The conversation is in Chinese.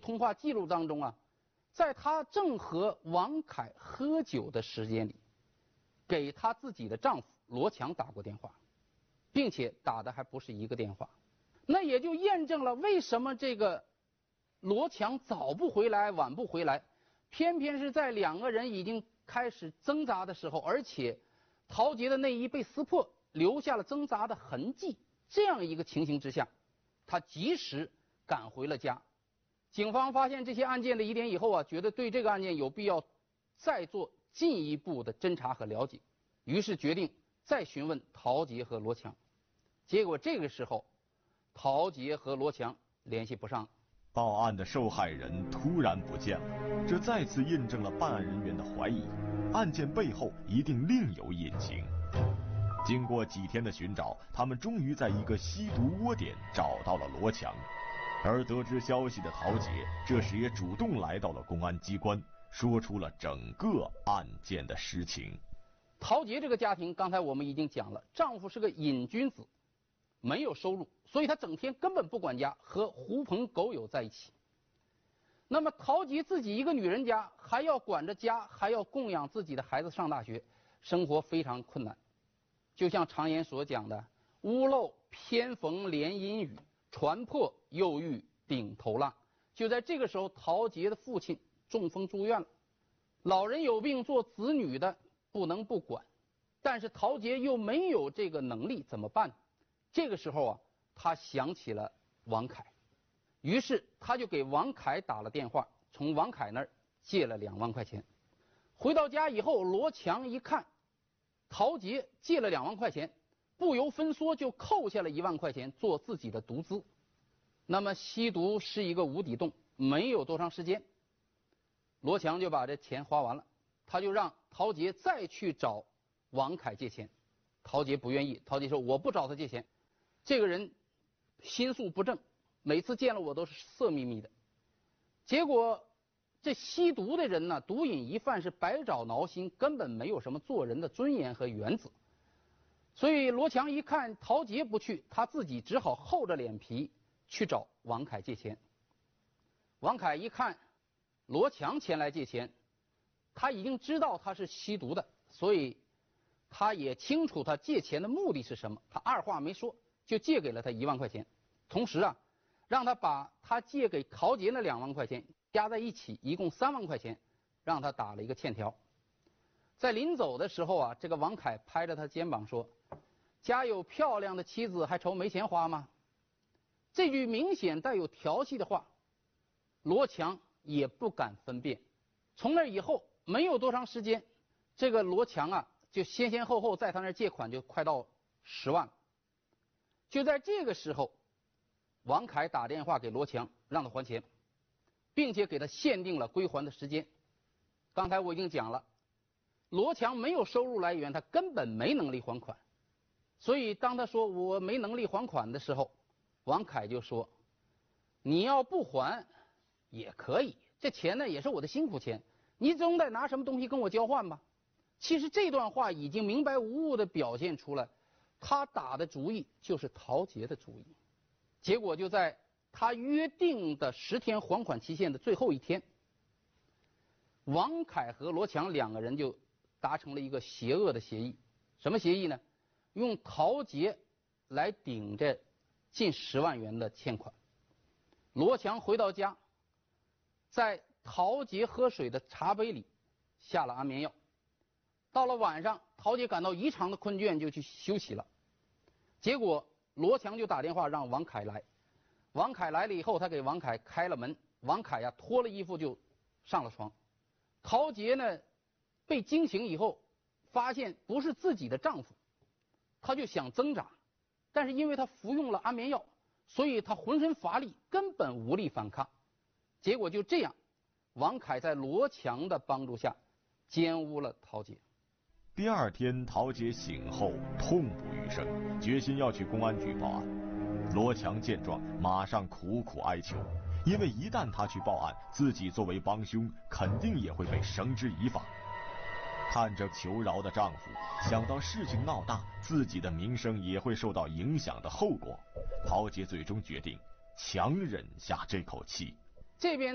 通话记录当中啊，在她正和王凯喝酒的时间里，给她自己的丈夫罗强打过电话，并且打的还不是一个电话。那也就验证了为什么这个罗强早不回来晚不回来，偏偏是在两个人已经开始挣扎的时候，而且陶杰的内衣被撕破，留下了挣扎的痕迹，这样一个情形之下，他及时赶回了家。警方发现这些案件的疑点以后啊，觉得对这个案件有必要再做进一步的侦查和了解，于是决定再询问陶杰和罗强。结果这个时候，陶杰和罗强联系不上。 报案的受害人突然不见了，这再次印证了办案人员的怀疑，案件背后一定另有隐情。经过几天的寻找，他们终于在一个吸毒窝点找到了罗强。而得知消息的陶杰这时也主动来到了公安机关，说出了整个案件的实情。 陶杰这个家庭，刚才我们已经讲了，丈夫是个瘾君子，没有收入，所以他整天根本不管家，和狐朋狗友在一起。那么陶杰自己一个女人家，还要管着家，还要供养自己的孩子上大学，生活非常困难。就像常言所讲的，屋漏偏逢连阴雨，船破又遇顶头浪。就在这个时候，陶杰的父亲中风住院了，老人有病，做子女的不能不管，但是陶杰又没有这个能力，怎么办？这个时候啊，他想起了王凯，于是他就给王凯打了电话，从王凯那儿借了2万块钱。回到家以后，罗强一看陶杰借了2万块钱，不由分说就扣下了1万块钱做自己的独资。那么吸毒是一个无底洞，没有多长时间，罗强就把这钱花完了，他就让陶杰再去找王凯借钱。陶杰不愿意，陶杰说我不找他借钱，这个人心术不正，每次见了我都是色眯眯的。结果这吸毒的人呢，毒瘾一犯是百爪挠心，根本没有什么做人的尊严和原则。所以罗强一看陶杰不去，他自己只好厚着脸皮去找王凯借钱。王凯一看罗强前来借钱，他已经知道他是吸毒的，所以他也清楚他借钱的目的是什么，他二话没说就借给了他1万块钱。同时啊，让他把他借给陶杰那2万块钱加在一起，一共3万块钱，让他打了一个欠条。在临走的时候啊，这个王凯拍着他肩膀说：“家有漂亮的妻子，还愁没钱花吗？”这句明显带有调戏的话，罗强也不敢分辨。从那以后没有多长时间，这个罗强啊就先后在他那儿借款就快到10万了。就在这个时候，王凯打电话给罗强，让他还钱，并且给他限定了归还的时间。刚才我已经讲了，罗强没有收入来源，他根本没能力还款。所以当他说我没能力还款的时候，王凯就说：“你要不还也可以，这钱呢也是我的辛苦钱，你总得拿什么东西跟我交换吧。”其实这段话已经明白无误地表现出来，他打的主意就是陶杰的主意。结果就在他约定的10天还款期限的最后一天，王凯和罗强2个人就达成了一个邪恶的协议。什么协议呢？用陶杰来顶着近10万元的欠款。罗强回到家，在陶杰喝水的茶杯里下了安眠药。到了晚上，陶杰感到异常的困倦，就去休息了。结果罗强就打电话让王凯来。王凯来了以后，他给王凯开了门，王凯呀脱了衣服就上了床。陶杰呢被惊醒以后，发现不是自己的丈夫，他就想挣扎，但是因为他服用了安眠药，所以他浑身乏力，根本无力反抗。结果就这样，王凯在罗强的帮助下奸污了陶杰。 第2天，陶杰醒后痛不欲生，决心要去公安局报案。罗强见状，马上苦苦哀求，因为一旦他去报案，自己作为帮凶，肯定也会被绳之以法。看着求饶的丈夫，想到事情闹大，自己的名声也会受到影响的后果，陶杰最终决定强忍下这口气。 这边